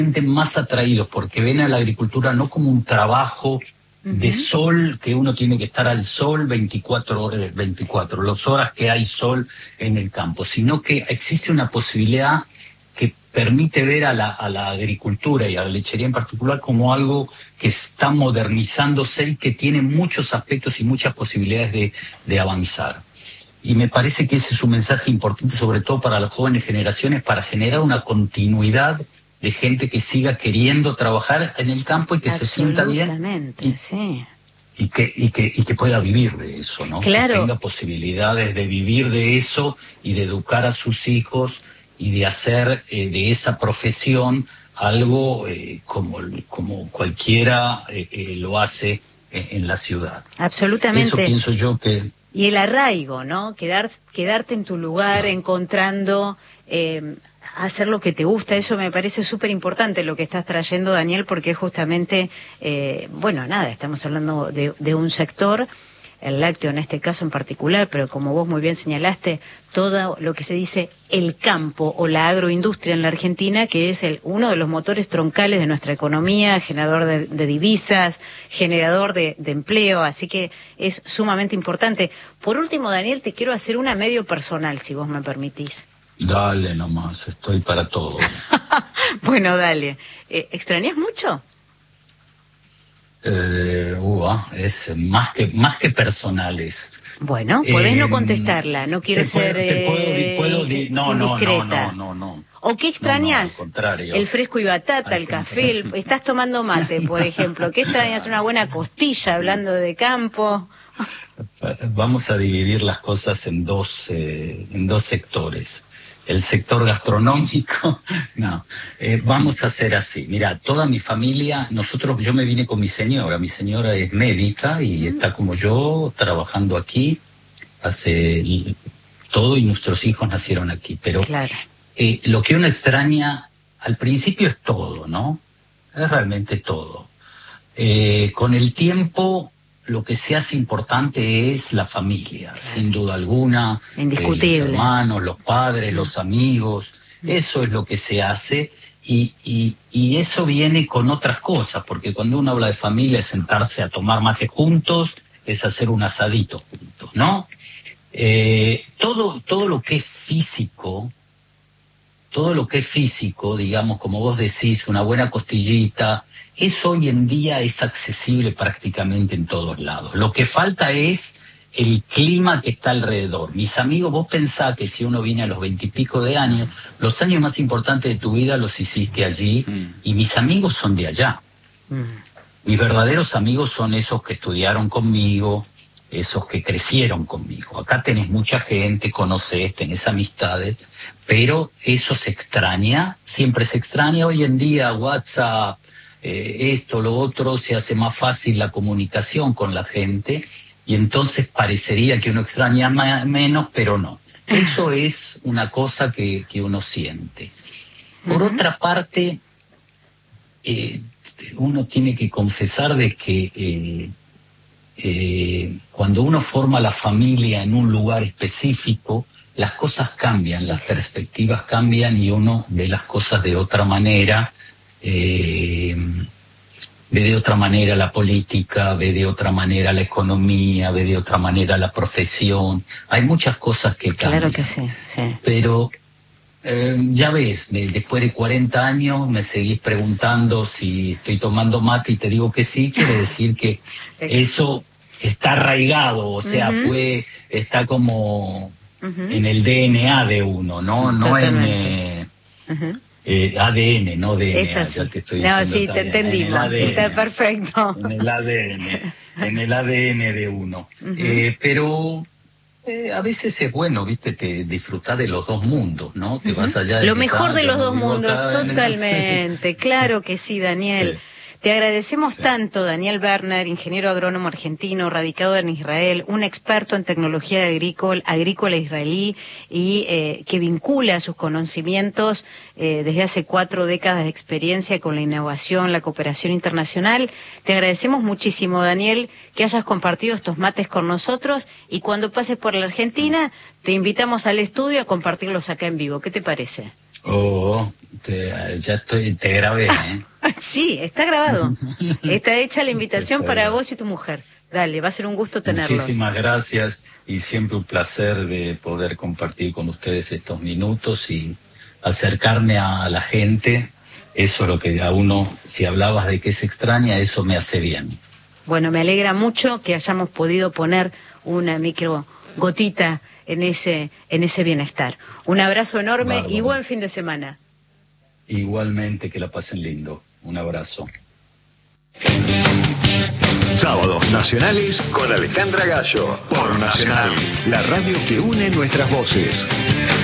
más atraídos porque ven a la agricultura no como un trabajo de sol, que uno tiene que estar al sol 24 horas, 24, las horas que hay sol en el campo, sino que existe una posibilidad que permite ver a la agricultura y a la lechería en particular como algo que está modernizándose y que tiene muchos aspectos y muchas posibilidades de avanzar. Y me parece que ese es un mensaje importante, sobre todo para las jóvenes generaciones, para generar una continuidad de gente que siga queriendo trabajar en el campo y que se sienta bien. Absolutamente, sí. Y que pueda vivir de eso, ¿no? Claro. Que tenga posibilidades de vivir de eso y de educar a sus hijos y de hacer de esa profesión algo como cualquiera lo hace en la ciudad. Absolutamente. Eso pienso yo que... Y el arraigo, ¿no? Quedarte en tu lugar, encontrando, hacer lo que te gusta, eso me parece súper importante lo que estás trayendo, Daniel, porque justamente, bueno, nada, estamos hablando de un sector, el lácteo en este caso en particular, pero como vos muy bien señalaste, todo lo que se dice el campo o la agroindustria en la Argentina, que es uno de los motores troncales de nuestra economía, generador de divisas, generador de empleo, así que es sumamente importante. Por último, Daniel, te quiero hacer una medio personal, si vos me permitís. Dale nomás, estoy para todo. Bueno, dale. ¿Extrañas mucho? Es más que personales. Bueno, podés no contestarla, no quiero ser indiscreta. No. ¿O qué extrañas? No, al contrario. El fresco y batata, el café, estás tomando mate, por ejemplo. ¿Qué extrañas? Una buena costilla, hablando de campo. Vamos a dividir las cosas en dos sectores. El sector gastronómico, vamos a hacer así. Mira, toda mi familia, yo me vine con mi señora es médica y está como yo trabajando aquí, hace todo y nuestros hijos nacieron aquí, pero claro. Lo que uno extraña al principio es todo, ¿no? Es realmente todo. Con el tiempo lo que se hace importante es la familia, claro. Sin duda alguna. Indiscutible. Los hermanos, los padres, los amigos, eso es lo que se hace y eso viene con otras cosas, porque cuando uno habla de familia es sentarse a tomar mate juntos, es hacer un asadito juntos, ¿no? Todo lo que es físico, digamos, como vos decís, una buena costillita, eso hoy en día es accesible prácticamente en todos lados. Lo que falta es el clima que está alrededor. Mis amigos, vos pensás que si uno viene a los 20 y pico de años, los años más importantes de tu vida los hiciste allí, y mis amigos son de allá. Mis verdaderos amigos son esos que estudiaron conmigo, esos que crecieron conmigo. Acá tenés mucha gente, conocés, tenés amistades, pero eso se extraña, siempre se extraña. Hoy en día WhatsApp, esto, lo otro, se hace más fácil la comunicación con la gente y entonces parecería que uno extraña menos, pero no. Eso es una cosa que uno siente. Por otra parte, uno tiene que confesar de que cuando uno forma la familia en un lugar específico, las cosas cambian, las perspectivas cambian y uno ve las cosas de otra manera, ve de otra manera la política, ve de otra manera la economía, ve de otra manera la profesión. Hay muchas cosas que cambian. Claro que sí, sí. Pero ya ves, después de 40 años me seguís preguntando si estoy tomando mate y te digo que sí, quiere decir que eso está arraigado, o sea, está como en el DNA de uno, ¿no? No en ADN, no DNA. Es así. Ya te estoy no, diciendo sí, te entendimos, está perfecto. En el ADN de uno. Pero a veces es bueno, viste, disfrutar de los dos mundos, ¿no? Te vas allá. Lo mejor de los dos mundos, totalmente. Claro que sí, Daniel. Sí. Te agradecemos tanto, Daniel Berner, ingeniero agrónomo argentino, radicado en Israel, un experto en tecnología agrícola israelí y que vincula sus conocimientos desde hace 4 décadas de experiencia con la innovación, la cooperación internacional. Te agradecemos muchísimo, Daniel, que hayas compartido estos mates con nosotros y cuando pases por la Argentina te invitamos al estudio a compartirlos acá en vivo. ¿Qué te parece? Te grabé, ¿eh? Sí, está grabado. Está hecha la invitación para vos y tu mujer. Dale, va a ser un gusto tenerlos. Muchísimas gracias y siempre un placer de poder compartir con ustedes estos minutos y acercarme a la gente. Eso es lo que a uno, si hablabas de que se extraña, eso me hace bien. Bueno, me alegra mucho que hayamos podido poner una micro gotita en ese bienestar. Un abrazo enorme. Bárbaro. Y buen fin de semana. Igualmente, que la pasen lindo. Un abrazo. Sábados Nacionales con Alejandra Gallo por Nacional, la radio que une nuestras voces.